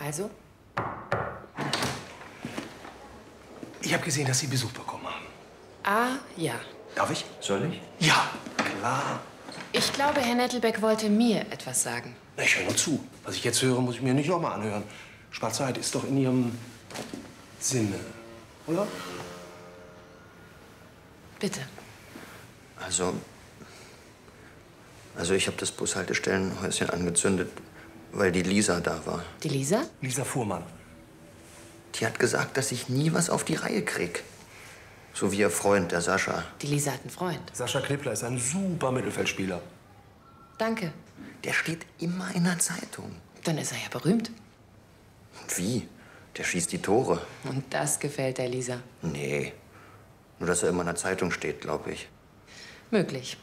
Also? Ich habe gesehen, dass Sie Besuch bekommen haben. Ah, ja. Darf ich? Soll ich? Ja, klar. Ich glaube, Herr Nettelbeck wollte mir etwas sagen. Na, ich höre nur zu. Was ich jetzt höre, muss ich mir nicht noch mal anhören. Schwarzheit ist doch in Ihrem Sinne, oder? Bitte. Also ich habe das Bushaltestellenhäuschen angezündet, weil die Lisa da war. Die Lisa? Lisa Fuhrmann. Die hat gesagt, dass ich nie was auf die Reihe krieg. So wie ihr Freund, der Sascha. Die Lisa hat einen Freund. Sascha Knippler ist ein super Mittelfeldspieler. Danke. Der steht immer in der Zeitung. Dann ist er ja berühmt. Wie? Der schießt die Tore. Und das gefällt der Lisa. Nee. Nur, dass er immer in der Zeitung steht, glaube ich. Möglich.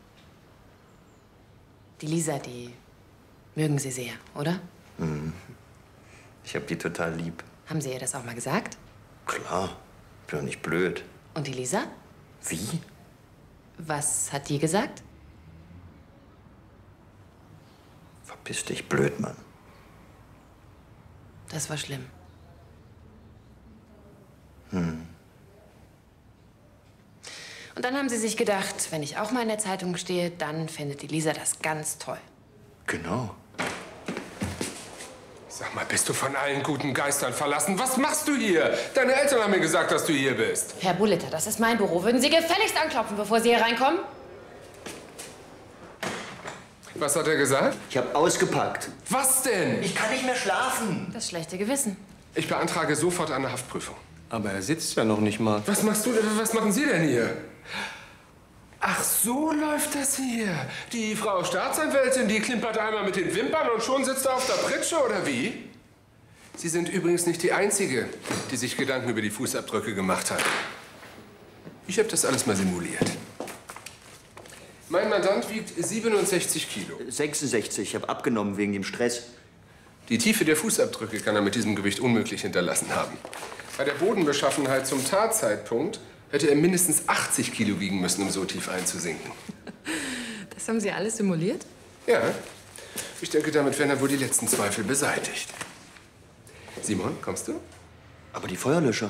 Die Lisa, die mögen Sie sehr, oder? Mhm. Ich hab die total lieb. Haben Sie ihr das auch mal gesagt? Klar. Bin doch nicht blöd. Und die Lisa? Wie? Was hat die gesagt? Verpiss dich, Blödmann. Das war schlimm. Und dann haben Sie sich gedacht, wenn ich auch mal in der Zeitung stehe, dann findet die Lisa das ganz toll. Genau. Sag mal, bist du von allen guten Geistern verlassen? Was machst du hier? Deine Eltern haben mir gesagt, dass du hier bist. Herr Bulitter, das ist mein Büro. Würden Sie gefälligst anklopfen, bevor Sie hier reinkommen? Was hat er gesagt? Ich hab ausgepackt. Was denn? Ich kann nicht mehr schlafen. Das schlechte Gewissen. Ich beantrage sofort eine Haftprüfung. Aber er sitzt ja noch nicht mal. Was machst du denn? Was machen Sie denn hier? Ach, so läuft das hier. Die Frau Staatsanwältin, die klimpert einmal mit den Wimpern und schon sitzt er auf der Pritsche, oder wie? Sie sind übrigens nicht die Einzige, die sich Gedanken über die Fußabdrücke gemacht hat. Ich habe das alles mal simuliert. Mein Mandant wiegt 67 Kilo. 66. Ich hab abgenommen wegen dem Stress. Die Tiefe der Fußabdrücke kann er mit diesem Gewicht unmöglich hinterlassen haben. Bei der Bodenbeschaffenheit zum Tatzeitpunkt hätte er mindestens 80 Kilo wiegen müssen, um so tief einzusinken. Das haben Sie alles simuliert? Ja, ich denke, damit werden er wohl die letzten Zweifel beseitigt. Simon, kommst du? Aber die Feuerlöscher?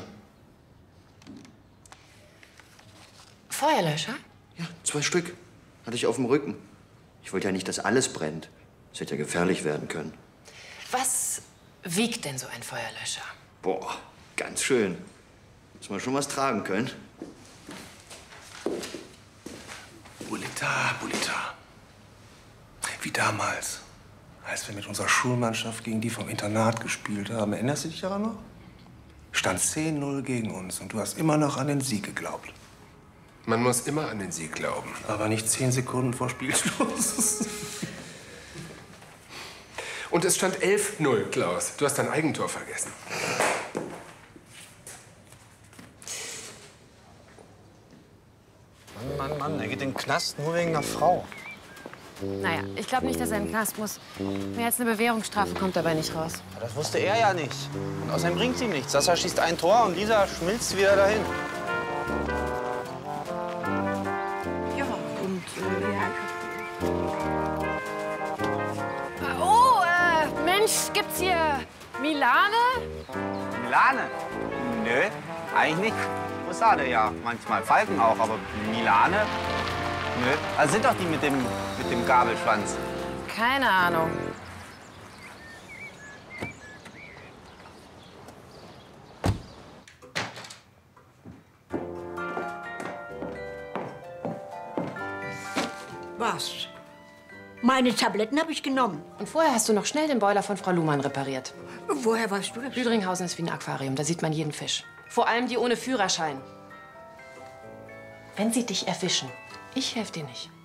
Feuerlöscher? Ja, 2 Stück. Hatte ich auf dem Rücken. Ich wollte ja nicht, dass alles brennt. Das hätte ja gefährlich werden können. Was wiegt denn so ein Feuerlöscher? Boah, ganz schön. Muss man schon was tragen können. Bulitta. Wie damals, als wir mit unserer Schulmannschaft gegen die vom Internat gespielt haben. Erinnerst du dich daran noch? Stand 10-0 gegen uns und du hast immer noch an den Sieg geglaubt. Man muss immer an den Sieg glauben. Aber nicht 10 Sekunden vor Spielschluss. Und es stand 11-0, Klaus. Du hast dein Eigentor vergessen. Mann, er geht in den Knast nur wegen einer Frau. Naja, ich glaube nicht, dass er in den Knast muss. Mehr als eine Bewährungsstrafe kommt dabei nicht raus. Ja, das wusste er ja nicht. Und außerdem bringt's ihm nichts. Sascha schießt ein Tor und Lisa schmilzt wieder dahin. Ja, und Oh, Mensch, gibt's hier Milane? Milane? Nö, eigentlich nicht. Bussarde ja, manchmal Falken auch, aber Milane? Nö. Also sind doch die mit dem Gabelschwanz. Keine Ahnung. was? Meine Tabletten habe ich genommen. Und vorher hast du noch schnell den Boiler von Frau Luhmann repariert. Woher weißt du das? Lüdringhausen ist wie ein Aquarium, da sieht man jeden Fisch. Vor allem die ohne Führerschein. Wenn sie dich erwischen, ich helfe dir nicht.